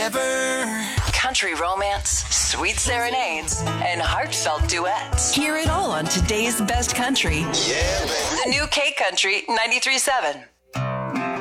together. Country romance, sweet serenades, and heartfelt duets. Hear it all on today's best country. Yeah, baby. The new K Country 93.7.